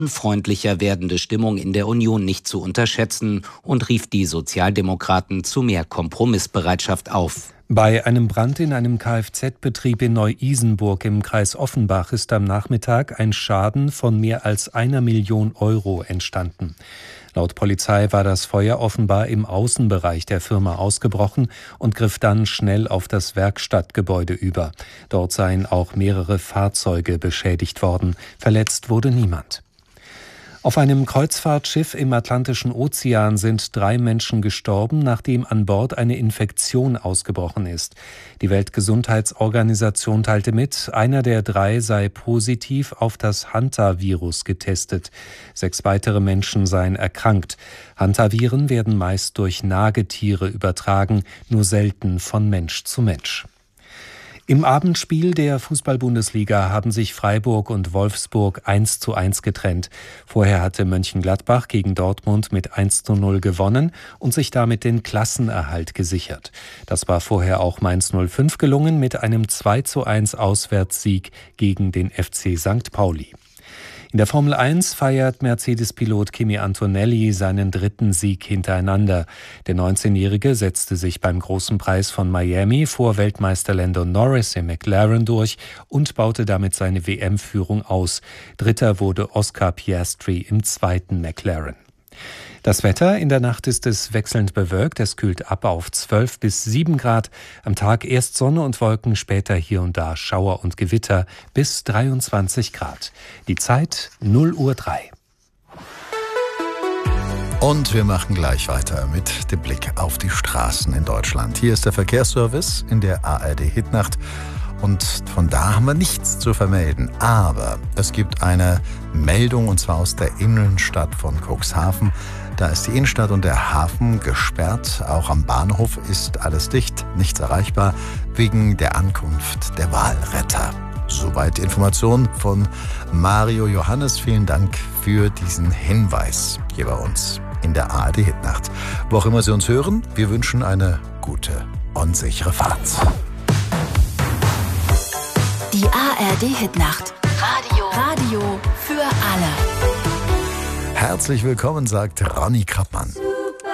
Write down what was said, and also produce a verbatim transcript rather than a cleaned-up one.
freundlicher werdende Stimmung in der Union nicht zu unterschätzen und rief die Sozialdemokraten zu mehr Kompromissbereitschaft auf. Bei einem Brand in einem Kfz-Betrieb in Neu-Isenburg im Kreis Offenbach ist am Nachmittag ein Schaden von mehr als einer Million Euro entstanden. Laut Polizei war das Feuer offenbar im Außenbereich der Firma ausgebrochen und griff dann schnell auf das Werkstattgebäude über. Dort seien auch mehrere Fahrzeuge beschädigt worden. Verletzt wurde niemand. Auf einem Kreuzfahrtschiff im Atlantischen Ozean sind drei Menschen gestorben, nachdem an Bord eine Infektion ausgebrochen ist. Die Weltgesundheitsorganisation teilte mit, einer der drei sei positiv auf das Hantavirus getestet. Sechs weitere Menschen seien erkrankt. Hantaviren werden meist durch Nagetiere übertragen, nur selten von Mensch zu Mensch. Im Abendspiel der Fußball-Bundesliga haben sich Freiburg und Wolfsburg eins zu eins getrennt. Vorher hatte Mönchengladbach gegen Dortmund mit eins zu null gewonnen und sich damit den Klassenerhalt gesichert. Das war vorher auch Mainz null fünf gelungen mit einem zwei zu eins Auswärtssieg gegen den F C Sankt Pauli. In der Formel eins feiert Mercedes-Pilot Kimi Antonelli seinen dritten Sieg hintereinander. Der neunzehnjährige setzte sich beim Großen Preis von Miami vor Weltmeister Lando Norris im McLaren durch und baute damit seine W M-Führung aus. Dritter wurde Oscar Piastri im zweiten McLaren. Das Wetter: In der Nacht ist es wechselnd bewölkt, es kühlt ab auf zwölf bis sieben Grad. Am Tag erst Sonne und Wolken, später hier und da Schauer und Gewitter bis dreiundzwanzig Grad. Die Zeit null Uhr drei. Und wir machen gleich weiter mit dem Blick auf die Straßen in Deutschland. Hier ist der Verkehrsservice in der A R D-Hitnacht. Und von da haben wir nichts zu vermelden. Aber es gibt eine Meldung, und zwar aus der Innenstadt von Cuxhaven. Da ist die Innenstadt und der Hafen gesperrt. Auch am Bahnhof ist alles dicht, nichts erreichbar, wegen der Ankunft der Walretter. Soweit die Information von Mario Johannes. Vielen Dank für diesen Hinweis hier bei uns in der A R D-Hitnacht. Wo auch immer Sie uns hören, wir wünschen eine gute und sichere Fahrt. Die A R D-Hitnacht. Radio. Radio für alle. Herzlich willkommen, sagt Ronny Krappmann.